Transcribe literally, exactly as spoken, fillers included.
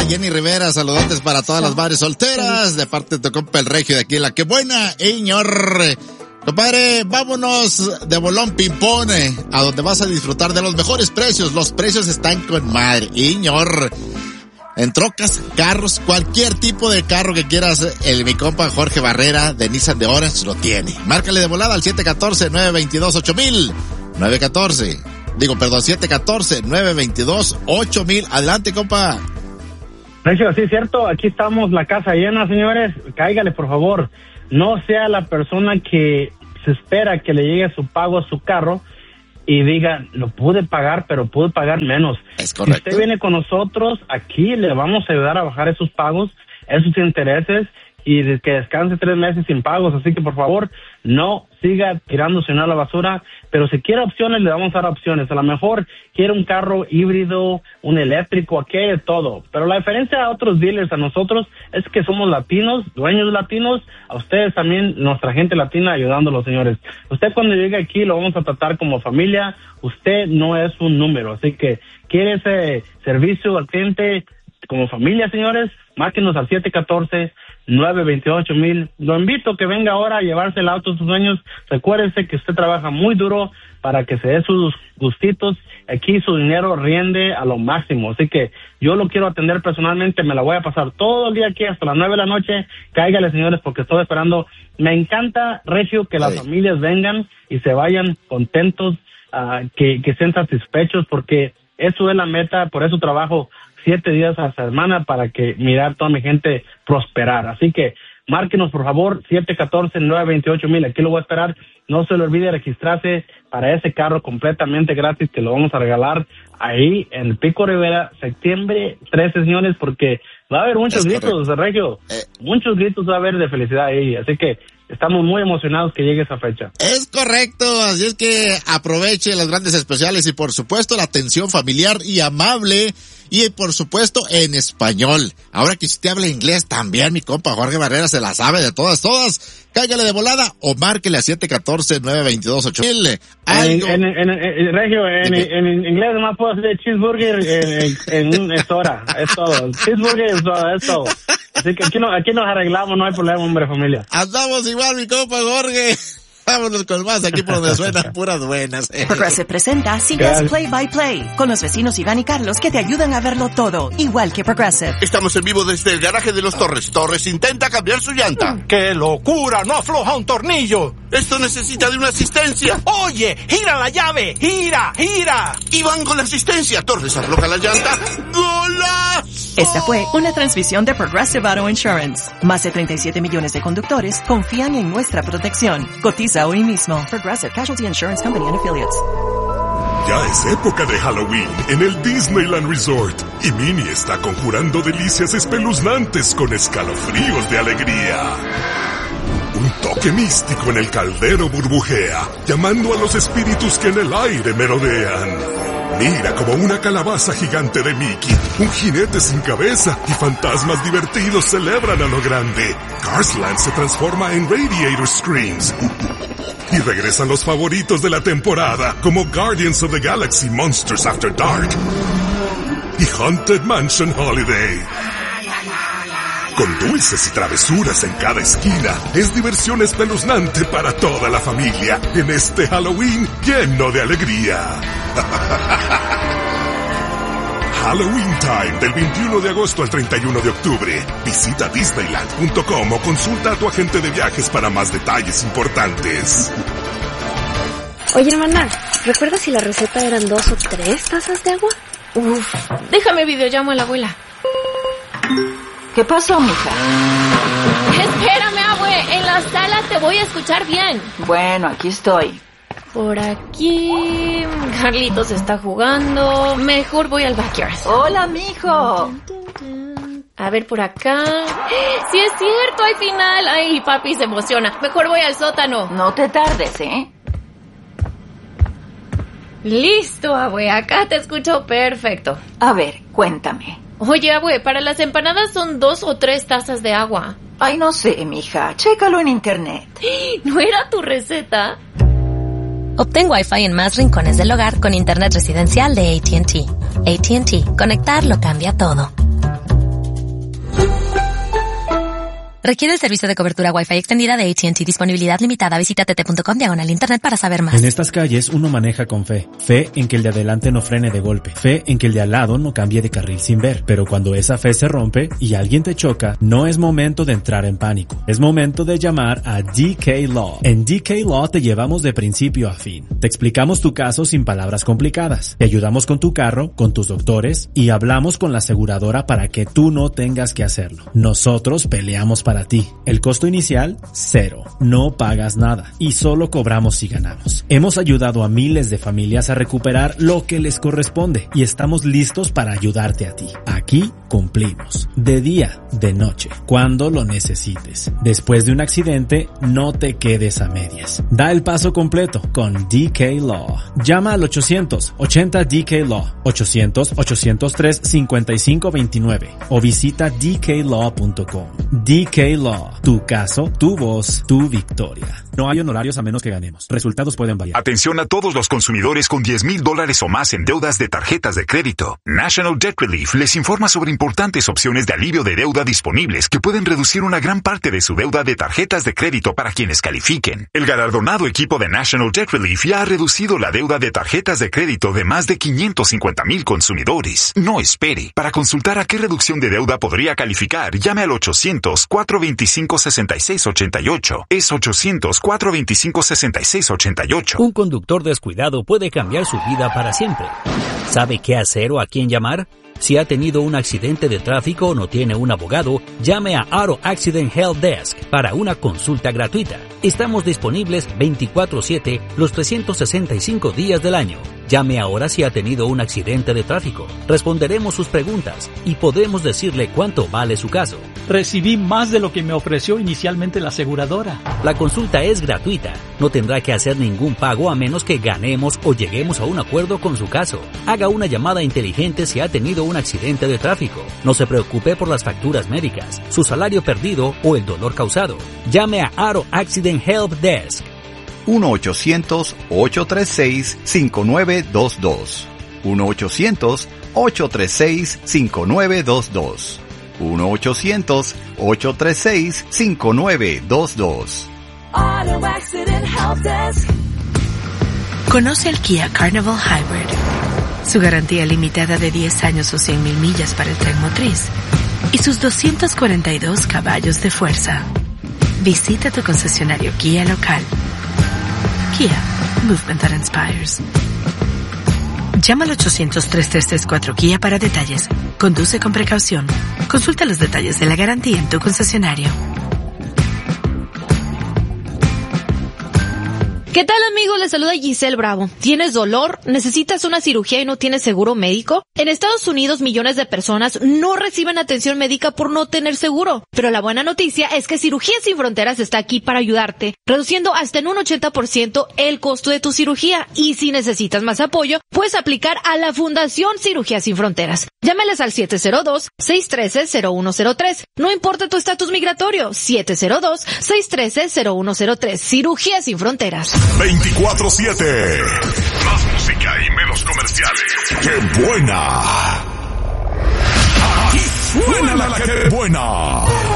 Jenny Rivera, saludotes para todas las madres solteras, de parte de tu compa el Regio de aquí, la que buena, Iñor. Compadre, vámonos de Bolón Pimpón, eh, a donde vas a disfrutar de los mejores precios. Los precios están con madre, Iñor. En trocas, carros, cualquier tipo de carro que quieras, el mi compa Jorge Barrera de Nissan de Orange lo tiene. Márcale de volada al siete uno cuatro, nueve dos dos, ocho mil. nueve uno cuatro, digo, perdón, siete uno cuatro, nueve dos dos, ocho mil. Adelante, compa. Regio, sí es cierto, aquí estamos, la casa llena, señores. Cáigale, por favor. No sea la persona que se espera que le llegue su pago a su carro y diga, lo pude pagar, pero pude pagar menos. Es correcto. Si usted viene con nosotros, aquí le vamos a ayudar a bajar esos pagos, esos intereses, y de que descanse tres meses sin pagos. Así que, por favor, no siga tirándose a la basura, pero si quiere opciones, le vamos a dar opciones. A lo mejor quiere un carro híbrido, un eléctrico, aquí hay de todo. Pero la diferencia a otros dealers, a nosotros, es que somos latinos, dueños latinos, a ustedes también, nuestra gente latina, ayudándolos, señores. Usted cuando llegue aquí lo vamos a tratar como familia, usted no es un número. Así que, quiere ese servicio al cliente como familia, señores, márquenos al siete uno cuatro, nueve dos ocho mil. Lo invito a que venga ahora a llevarse el auto de sus sueños. Recuérdese que usted trabaja muy duro para que se dé sus gustitos. Aquí su dinero rinde a lo máximo. Así que yo lo quiero atender personalmente. Me la voy a pasar todo el día aquí hasta las nueve de la noche. Cáigale, señores, porque estoy esperando. Me encanta, Regio, que las familias vengan y se vayan contentos, uh, que, que estén satisfechos, porque eso es la meta. Por eso trabajo siete días a la semana, para que mirar toda mi gente prosperar. Así que márquenos, por favor, siete uno cuatro, nueve dos ocho mil. Aquí lo voy a esperar. No se le olvide registrarse para ese carro completamente gratis, que lo vamos a regalar ahí en Pico Rivera, septiembre trece, señores, porque va a haber muchos es gritos, correcto. Regio. Eh. Muchos gritos va a haber de felicidad ahí. Así que estamos muy emocionados que llegue esa fecha. Es correcto, así es que aproveche los grandes especiales y, por supuesto, la atención familiar y amable. Y, por supuesto, en español. Ahora que usted habla inglés, también mi compa Jorge Barrera se la sabe de todas, todas. Cállale de volada o márquele a siete uno cuatro, nueve dos dos, ocho mil. En, en, en, en, Regio, en, en, en inglés nomás puedo hacer cheeseburger en, en, en es hora, es todo. Cheeseburger es todo, es todo. Así que aquí, no, aquí nos arreglamos, no hay problema, hombre, familia. Andamos igual, mi compa Jorge. Vámonos con más aquí por donde suenan puras buenas. Eh. Progressive presenta Sillas Play by Play con los vecinos Iván y Carlos, que te ayudan a verlo todo, igual que Progressive. Estamos en vivo desde el garaje de los Torres. Torres intenta cambiar su llanta. ¡Qué locura! ¡No afloja un tornillo! Esto necesita de una asistencia. ¡Oye! ¡Gira la llave! ¡Gira! ¡Gira! Iván con la asistencia. Torres afloja la llanta. ¡Golazo! Esta fue una transmisión de Progressive Auto Insurance. Más de treinta y siete millones de conductores confían en nuestra protección. Cotiza hoy mismo. Progressive Casualty Insurance Company and Affiliates. Ya es época de Halloween en el Disneyland Resort y Minnie está conjurando delicias espeluznantes con escalofríos de alegría. Un toque místico en el caldero burbujea, llamando a los espíritus que en el aire merodean. Mira como una calabaza gigante de Mickey, un jinete sin cabeza y fantasmas divertidos celebran a lo grande. Carsland se transforma en Radiator Screams. Y regresan los favoritos de la temporada, como Guardians of the Galaxy Monsters After Dark y Haunted Mansion Holiday. Con dulces y travesuras en cada esquina, es diversión espeluznante para toda la familia en este Halloween lleno de alegría. Halloween Time, del veintiuno de agosto al treinta y uno de octubre. Visita Disneyland punto com o consulta a tu agente de viajes para más detalles importantes. Oye, hermana, ¿recuerdas si la receta eran dos o tres tazas de agua? Uf, déjame videollamo a la abuela. ¿Qué pasó, mija? Espérame, abue, en la sala te voy a escuchar bien. Bueno, aquí estoy. Por aquí... Carlitos está jugando. Mejor voy al backyard. Hola, mijo. A ver, por acá... ¡Sí es cierto! ¡Hay final! ¡Ay, papi se emociona! Mejor voy al sótano. No te tardes, ¿eh? Listo, abue. Acá te escucho perfecto. A ver, cuéntame. Oye, abue, para las empanadas son dos o tres tazas de agua. Ay, no sé, mija. Chécalo en internet. ¿No era tu receta? Obtén Wi-Fi en más rincones del hogar con internet residencial de A T and T. A T and T. Conectar lo cambia todo. Requiere el servicio de cobertura Wi-Fi extendida de A T and T. Disponibilidad limitada. Visita t t punto com diagonal internet para saber más. En estas calles uno maneja con fe. Fe en que el de adelante no frene de golpe. Fe en que el de al lado no cambie de carril sin ver. Pero cuando esa fe se rompe y alguien te choca, no es momento de entrar en pánico. Es momento de llamar a D K Law. En D K Law te llevamos de principio a fin. Te explicamos tu caso sin palabras complicadas. Te ayudamos con tu carro, con tus doctores y hablamos con la aseguradora para que tú no tengas que hacerlo. Nosotros peleamos para ti. El costo inicial, cero. No pagas nada y solo cobramos si ganamos. Hemos ayudado a miles de familias a recuperar lo que les corresponde y estamos listos para ayudarte a ti. Aquí cumplimos. De día, de noche, cuando lo necesites. Después de un accidente, no te quedes a medias. Da el paso completo con D K Law. Llama al ochocientos ochenta D K Law, ochocientos ochocientos tres cincuenta y cinco veintinueve o visita d k law punto com. D K Law. Tu caso, tu voz, tu victoria. No hay honorarios a menos que ganemos. Resultados pueden variar. Atención a todos los consumidores con diez mil dólares o más en deudas de tarjetas de crédito. National Debt Relief les informa sobre importantes opciones de alivio de deuda disponibles que pueden reducir una gran parte de su deuda de tarjetas de crédito para quienes califiquen. El galardonado equipo de National Debt Relief ya ha reducido la deuda de tarjetas de crédito de más de quinientos cincuenta mil consumidores. No espere. Para consultar a qué reducción de deuda podría calificar, llame al ochocientos cuatro veinticinco sesenta y seis ochenta y ocho. Es ochocientos cuatro veinticinco sesenta y seis ochenta y ocho. Un conductor descuidado puede cambiar su vida para siempre. ¿Sabe qué hacer o a quién llamar? Si ha tenido un accidente de tráfico o no tiene un abogado, llame a Auto Accident Help Desk para una consulta gratuita. Estamos disponibles veinticuatro siete los trescientos sesenta y cinco días del año. Llame ahora si ha tenido un accidente de tráfico. Responderemos sus preguntas y podemos decirle cuánto vale su caso. Recibí más de lo que me ofreció inicialmente la aseguradora. La consulta es gratuita. No tendrá que hacer ningún pago a menos que ganemos o lleguemos a un acuerdo con su caso. Haga una llamada inteligente si ha tenido un accidente de tráfico. No se preocupe por las facturas médicas, su salario perdido o el dolor causado. Llame a Auto Accident Help Desk. uno ochocientos ocho tres seis cinco nueve dos dos. uno ochocientos ocho tres seis cinco nueve dos dos. uno ochocientos ocho tres seis cinco nueve dos dos. Auto Accident Help Desk. Conoce el Kia Carnival Hybrid. Su garantía limitada de diez años o cien mil millas para el tren motriz. Y sus doscientos cuarenta y dos caballos de fuerza. Visita tu concesionario Kia local. Kia. Movement that inspires. Llama al ochocientos tres tres tres cuatro Kia para detalles. Conduce con precaución. Consulta los detalles de la garantía en tu concesionario. ¿Qué tal, amigos? Les saluda Giselle Bravo. ¿Tienes dolor? ¿Necesitas una cirugía y no tienes seguro médico? En Estados Unidos, millones de personas no reciben atención médica por no tener seguro. Pero la buena noticia es que Cirugías Sin Fronteras está aquí para ayudarte, reduciendo hasta en un ochenta por ciento el costo de tu cirugía. Y si necesitas más apoyo, puedes aplicar a la Fundación Cirugías Sin Fronteras. Llámeles al siete cero dos, seis uno tres, cero uno cero tres. No importa tu estatus migratorio, siete cero dos, seis uno tres, cero uno cero tres. Cirugías Sin Fronteras. veinticuatro siete. Más música y menos comerciales. ¡Qué buena! Aquí suena la que buena.